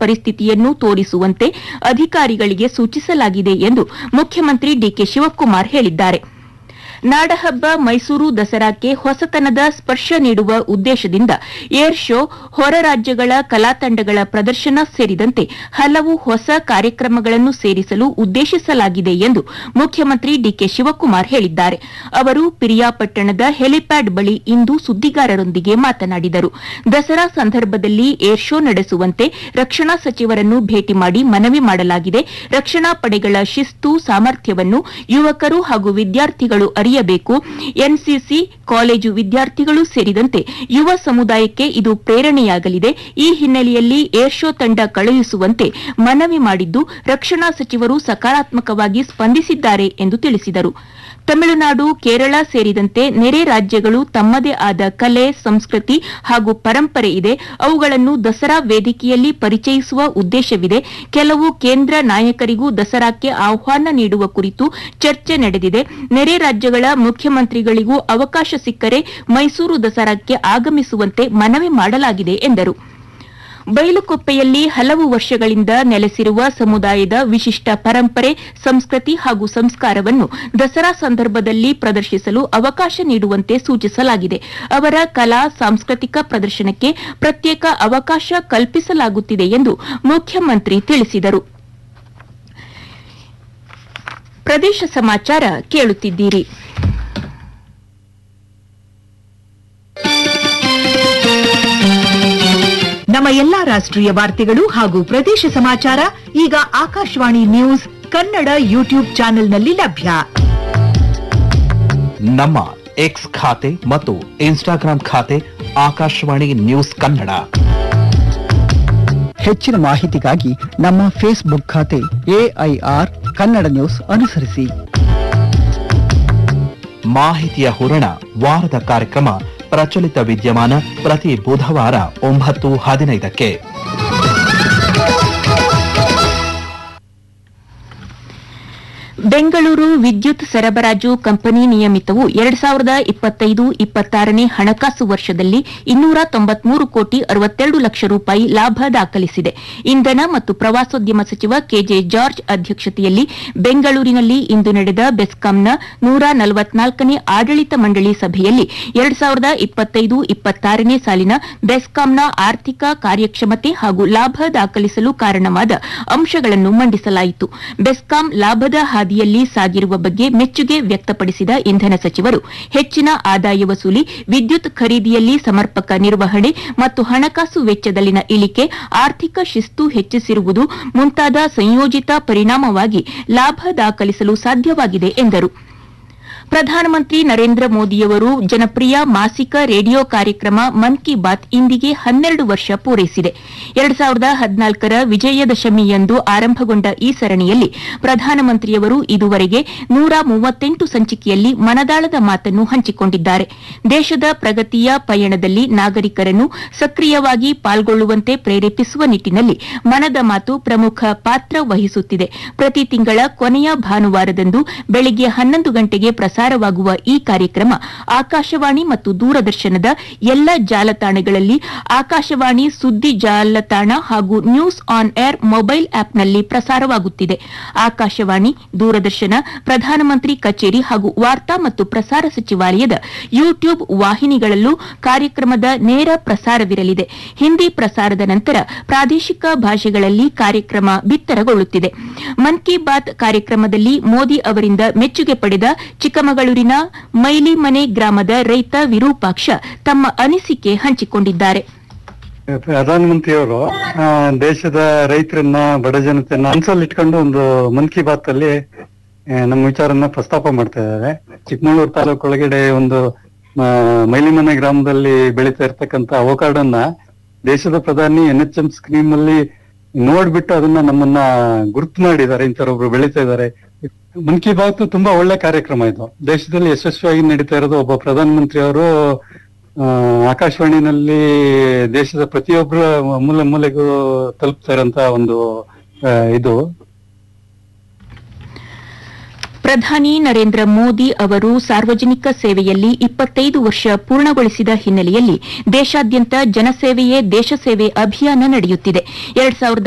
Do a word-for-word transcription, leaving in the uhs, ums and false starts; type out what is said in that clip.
ಪರಿಸ್ಥಿತಿಯನ್ನು ತೋರಿಸುವಂತೆ ಅಧಿಕಾರಿಗಳಿಗೆ ಸೂಚಿಸಲಾಗಿದೆ ಎಂದು ಮುಖ್ಯಮಂತ್ರಿ ಡಿಕೆ ಶಿವಕುಮಾರ್ ಹೇಳಿದ್ದಾರೆ. ನಾಡಹಬ್ಬ ಮೈಸೂರು ದಸರಾಕ್ಕೆ ಹೊಸತನದ ಸ್ಪರ್ಶ ನೀಡುವ ಉದ್ದೇಶದಿಂದ ಏರ್ ಶೋ, ಹೊರ ರಾಜ್ಯಗಳ ಕಲಾತಂಡಗಳ ಪ್ರದರ್ಶನ ಸೇರಿದಂತೆ ಹಲವು ಹೊಸ ಕಾರ್ಯಕ್ರಮಗಳನ್ನು ಸೇರಿಸಲು ಉದ್ದೇಶಿಸಲಾಗಿದೆ ಎಂದು ಮುಖ್ಯಮಂತ್ರಿ ಡಿಕೆ ಶಿವಕುಮಾರ್ ಹೇಳಿದ್ದಾರೆ. ಅವರು ಪಿರಿಯಾಪಟ್ಟಣದ ಹೆಲಿಪ್ಯಾಡ್ ಬಳಿ ಇಂದು ಸುದ್ದಿಗಾರರೊಂದಿಗೆ ಮಾತನಾಡಿದರು. ದಸರಾ ಸಂದರ್ಭದಲ್ಲಿ ಏರ್ ಶೋ ನಡೆಸುವಂತೆ ರಕ್ಷಣಾ ಸಚಿವರನ್ನು ಭೇಟಿ ಮಾಡಿ ಮನವಿ ಮಾಡಲಾಗಿದೆ. ರಕ್ಷಣಾ ಪಡೆಗಳ ಶಿಸ್ತು, ಸಾಮರ್ಥ್ಯವನ್ನು ಯುವಕರು ಹಾಗೂ ವಿದ್ಯಾರ್ಥಿಗಳು ಅರಿಯಬೇಕು. ಎನ್ಸಿಸಿ ಕಾಲೇಜು ವಿದ್ಯಾರ್ಥಿಗಳು ಸೇರಿದಂತೆ ಯುವ ಸಮುದಾಯಕ್ಕೆ ಇದು ಪ್ರೇರಣೆಯಾಗಲಿದೆ. ಈ ಹಿನ್ನೆಲೆಯಲ್ಲಿ ಏರ್ ಶೋ ತಂಡ ಕಳುಹಿಸುವಂತೆ ಮನವಿ ಮಾಡಿದ್ದು, ರಕ್ಷಣಾ ಸಚಿವರು ಸಕಾರಾತ್ಮಕವಾಗಿ ಸ್ಪಂದಿಸಿದ್ದಾರೆ ಎಂದು ತಿಳಿಸಿದರು. ತಮಿಳುನಾಡು, ಕೇರಳ ಸೇರಿದಂತೆ ನೆರೆ ರಾಜ್ಯಗಳು ತಮ್ಮದೇ ಆದ ಕಲೆ, ಸಂಸ್ಕೃತಿ ಹಾಗೂ ಪರಂಪರೆ ಇದೆ. ಅವುಗಳನ್ನು ದಸರಾ ವೇದಿಕೆಯಲ್ಲಿ ಪರಿಚಯಿಸುವ ಉದ್ದೇಶವಿದೆ. ಕೆಲವು ಕೇಂದ್ರ ನಾಯಕರಿಗೂ ದಸರಾಕ್ಕೆ ಆಹ್ವಾನ ನೀಡುವ ಕುರಿತು ಚರ್ಚೆ ನಡೆದಿದೆ. ನೆರೆ ರಾಜ್ಯಗಳ ಮುಖ್ಯಮಂತ್ರಿಗಳಿಗೂ ಅವಕಾಶ ಸಿಕ್ಕರೆ ಮೈಸೂರು ದಸರಾಕ್ಕೆ ಆಗಮಿಸುವಂತೆ ಮನವಿ ಮಾಡಲಾಗಿದೆ ಎಂದರು. ಬೈಲುಕೊಪ್ಪೆಯಲ್ಲಿ ಹಲವು ವರ್ಷಗಳಿಂದ ನೆಲೆಸಿರುವ ಸಮುದಾಯದ ವಿಶಿಷ್ಟ ಪರಂಪರೆ, ಸಂಸ್ಕೃತಿ ಹಾಗೂ ಸಂಸ್ಕಾರವನ್ನು ದಸರಾ ಸಂದರ್ಭದಲ್ಲಿ ಪ್ರದರ್ಶಿಸಲು ಅವಕಾಶ ನೀಡುವಂತೆ ಸೂಚಿಸಲಾಗಿದೆ. ಅವರ ಕಲಾ, ಸಾಂಸ್ಕೃತಿಕ ಪ್ರದರ್ಶನಕ್ಕೆ ಪ್ರತ್ಯೇಕ ಅವಕಾಶ ಕಲ್ಪಿಸಲಾಗುತ್ತಿದೆ ಎಂದು ಮುಖ್ಯಮಂತ್ರಿ ತಿಳಿಸಿದರು. ಪ್ರದೇಶ ಸಮಾಚಾರ ಕೇಳುತ್ತಿದ್ದೀರಿ. ನಮ್ಮ ಎಲ್ಲಾ ರಾಷ್ಟ್ರೀಯ ವಾರ್ತೆಗಳು ಹಾಗೂ ಪ್ರದೇಶ ಸಮಾಚಾರ ಈಗ ಆಕಾಶವಾಣಿ ನ್ಯೂಸ್ ಕನ್ನಡ ಯೂಟ್ಯೂಬ್ ಚಾನೆಲ್ನಲ್ಲಿ ಲಭ್ಯ. ನಮ್ಮ ಎಕ್ಸ್ ಖಾತೆ ಮತ್ತು ಇನ್ಸ್ಟಾಗ್ರಾಂ ಖಾತೆ ಆಕಾಶವಾಣಿ ನ್ಯೂಸ್ ಕನ್ನಡ. ಹೆಚ್ಚಿನ ಮಾಹಿತಿಗಾಗಿ ನಮ್ಮ ಫೇಸ್ಬುಕ್ ಖಾತೆ ಎಐಆರ್ ಕನ್ನಡ ನ್ಯೂಸ್ ಅನುಸರಿಸಿ. ಮಾಹಿತಿಯ ಹೂರಣ ವಾರದ ಕಾರ್ಯಕ್ರಮ ಪ್ರಚಲಿತ ವಿದ್ಯಮಾನ ಪ್ರತಿ ಬುಧವಾರ ಒಂಬತ್ತು ಹದಿನೈದಕ್ಕೆ. ಬೆಂಗಳೂರು ವಿದ್ಯುತ್ ಸರಬರಾಜು ಕಂಪನಿ ನಿಯಮಿತವು ಎರಡ್ ಸಾವಿರದ ಇಪ್ಪತ್ತೈದು ಇಪ್ಪತ್ತಾರನೇ ಹಣಕಾಸು ವರ್ಷದಲ್ಲಿ ಇನ್ನೂರ ತೊಂಬತ್ಮೂರು ಕೋಟಿ ಅರವತ್ತೆರಡು ಲಕ್ಷ ರೂಪಾಯಿ ಲಾಭ ದಾಖಲಿಸಿದೆ. ಇಂಧನ ಮತ್ತು ಪ್ರವಾಸೋದ್ಯಮ ಸಚಿವ ಕೆಜೆ ಜಾರ್ಜ್ ಅಧ್ಯಕ್ಷತೆಯಲ್ಲಿ ಬೆಂಗಳೂರಿನಲ್ಲಿ ಇಂದು ನಡೆದ ಬೆಸ್ಕಾಂನ ನೂರ ನಲವತ್ನಾಲ್ಕನೇ ಆಡಳಿತ ಮಂಡಳಿ ಸಭೆಯಲ್ಲಿ ಎರಡ್ ಸಾವಿರದ ಇಪ್ಪತ್ತೈದು ಇಪ್ಪತ್ತಾರನೇ ಸಾಲಿನ ಬೆಸ್ಕಾಂನ ಆರ್ಥಿಕ ಕಾರ್ಯಕ್ಷಮತೆ ಹಾಗೂ ಲಾಭ ದಾಖಲಿಸಲು ಕಾರಣವಾದ ಅಂಶಗಳನ್ನು ಮಂಡಿಸಲಾಯಿತು. ಬೆಸ್ಕಾಂ ಲಾಭದ ಹಾದಿಯಲ್ಲಿ ಸಾಗಿರುವ ಬಗ್ಗೆ ಮೆಚ್ಚುಗೆ ವ್ಯಕ್ತಪಡಿಸಿದ ಇಂಧನ ಸಚಿವರು ಹೆಚ್ಚಿನ ಆದಾಯ ವಸೂಲಿ, ವಿದ್ಯುತ್ ಖರೀದಿಯಲ್ಲಿ ಸಮರ್ಪಕ ನಿರ್ವಹಣೆ ಮತ್ತು ಹಣಕಾಸು ವೆಚ್ಚದಲ್ಲಿನ ಇಳಿಕೆ, ಆರ್ಥಿಕ ಶಿಸ್ತು ಹೆಚ್ಚಿಸಿರುವುದು ಮುಂತಾದ ಸಂಯೋಜಿತ ಪರಿಣಾಮವಾಗಿ ಲಾಭ ದಾಖಲಿಸಲು ಸಾಧ್ಯವಾಗಿದೆ ಎಂದರು. ಪ್ರಧಾನಮಂತ್ರಿ ನರೇಂದ್ರ ಮೋದಿಯವರು ಜನಪ್ರಿಯ ಮಾಸಿಕ ರೇಡಿಯೋ ಕಾರ್ಯಕ್ರಮ ಮನ್ ಕಿ ಬಾತ್ ಇಂದಿಗೆ ಹನ್ನೆರಡು ವರ್ಷ ಪೂರೈಸಿದೆ. ಎರಡ್ ಸಾವಿರದ ಹದಿನಾಲ್ಕರ ವಿಜಯದಶಮಿಯಂದು ಆರಂಭಗೊಂಡ ಈ ಸರಣಿಯಲ್ಲಿ ಪ್ರಧಾನಮಂತ್ರಿಯವರು ಇದುವರೆಗೆ ನೂರ ಮೂವತ್ತೆಂಟು ಸಂಚಿಕೆಯಲ್ಲಿ ಮನದಾಳದ ಮಾತನ್ನು ಹಂಚಿಕೊಂಡಿದ್ದಾರೆ. ದೇಶದ ಪ್ರಗತಿಯ ಪಯಣದಲ್ಲಿ ನಾಗರಿಕರನ್ನು ಸಕ್ರಿಯವಾಗಿ ಪಾಲ್ಗೊಳ್ಳುವಂತೆ ಪ್ರೇರೇಪಿಸುವ ನಿಟ್ಟಿನಲ್ಲಿ ಮನದ ಮಾತು ಪ್ರಮುಖ ಪಾತ್ರ ವಹಿಸುತ್ತಿದೆ. ಪ್ರತಿ ತಿಂಗಳ ಕೊನೆಯ ಭಾನುವಾರದಂದು ಬೆಳಗ್ಗೆ ಹನ್ನೊಂದು ಗಂಟೆಗೆ ಪ್ರಸಾರವಾಗುವ ಈ ಕಾರ್ಯಕ್ರಮ ಆಕಾಶವಾಣಿ ಮತ್ತು ದೂರದರ್ಶನದ ಎಲ್ಲ ಜಾಲತಾಣಗಳಲ್ಲಿ, ಆಕಾಶವಾಣಿ ಸುದ್ದಿ ಜಾಲತಾಣ ಹಾಗೂ ನ್ಯೂಸ್ ಆನ್ ಏರ್ ಮೊಬೈಲ್ ಆಪ್ನಲ್ಲಿ ಪ್ರಸಾರವಾಗುತ್ತಿದೆ. ಆಕಾಶವಾಣಿ, ದೂರದರ್ಶನ, ಪ್ರಧಾನಮಂತ್ರಿ ಕಚೇರಿ ಹಾಗೂ ವಾರ್ತಾ ಮತ್ತು ಪ್ರಸಾರ ಸಚಿವಾಲಯದ ಯೂಟ್ಯೂಬ್ ವಾಹಿನಿಗಳಲ್ಲೂ ಕಾರ್ಯಕ್ರಮದ ನೇರ ಪ್ರಸಾರವಿರಲಿದೆ. ಹಿಂದಿ ಪ್ರಸಾರದ ನಂತರ ಪ್ರಾದೇಶಿಕ ಭಾಷೆಗಳಲ್ಲಿ ಕಾರ್ಯಕ್ರಮ ಬಿತ್ತರಗೊಳ್ಳುತ್ತಿದೆ. ಮನ್ ಕಿ ಬಾತ್ ಕಾರ್ಯಕ್ರಮದಲ್ಲಿ ಮೋದಿ ಅವರಿಂದ ಮೆಚ್ಚುಗೆ ಪಡೆದ ಚಿಕ್ಕಮಗಳೂರಿನ ಮೈಲಿಮನೆ ಗ್ರಾಮದ ರೈತ ವಿರೂಪಾಕ್ಷ ತಮ್ಮ ಅನಿಸಿಕೆ ಹಂಚಿಕೊಂಡಿದ್ದಾರೆ. ಪ್ರಧಾನಮಂತ್ರಿಯವರು ದೇಶದ ರೈತರನ್ನ, ಬಡ ಜನತೆಯನ್ನ ಮನಸ್ಸಲ್ಲಿ ಇಟ್ಕೊಂಡು ಒಂದು ಮನ್ ಕಿ ಬಾತ್ ಅಲ್ಲಿ ನಮ್ಮ ವಿಚಾರನ ಪ್ರಸ್ತಾಪ ಮಾಡ್ತಾ ಇದ್ದಾರೆ. ಚಿಕ್ಕಮಗಳೂರು ತಾಲೂಕು ಒಳಗಡೆ ಒಂದು ಮೈಲಿಮನೆ ಗ್ರಾಮದಲ್ಲಿ ಬೆಳೀತಾ ಇರ್ತಕ್ಕಂತ ಅವಕಾಡನ್ನ ದೇಶದ ಪ್ರಧಾನಿ ಎನ್ ಎಚ್ ಎಂ ಸ್ಕೀಮ್ ಅಲ್ಲಿ ನೋಡ್ಬಿಟ್ಟು ಅದನ್ನ ನಮ್ಮನ್ನ ಗುರುತು ಮಾಡಿದ್ದಾರೆ. ಇಂಥವ್ರೊಬ್ರು ಬೆಳೀತಾ ಇದ್ದಾರೆ. ಮನ್ ಕಿ ಬಾತ್ ತುಂಬಾ ಒಳ್ಳೆ ಕಾರ್ಯಕ್ರಮ ಇದು. ದೇಶದಲ್ಲಿ ಯಶಸ್ವಿಯಾಗಿ ನಡೀತಾ ಇರೋದು ಒಬ್ಬ ಪ್ರಧಾನಮಂತ್ರಿ ಅವರು ಆಕಾಶವಾಣಿನಲ್ಲಿ ದೇಶದ ಪ್ರತಿಯೊಬ್ಬರ ಮೂಲೆ ಮೂಲೆಗೂ ತಲುಪ್ತಾ ಇರೋಂತ ಒಂದು ಇದು. ಪ್ರಧಾನಿ ನರೇಂದ್ರ ಮೋದಿ ಅವರು ಸಾರ್ವಜನಿಕ ಸೇವೆಯಲ್ಲಿ ಇಪ್ಪತ್ತೈದು ವರ್ಷ ಪೂರ್ಣಗೊಳಿಸಿದ ಹಿನ್ನೆಲೆಯಲ್ಲಿ ದೇಶಾದ್ಯಂತ ಜನಸೇವೆಯೇ ದೇಶ ಸೇವೆ ಅಭಿಯಾನ ನಡೆಯುತ್ತಿದೆ. ಎರಡ್ ಸಾವಿರದ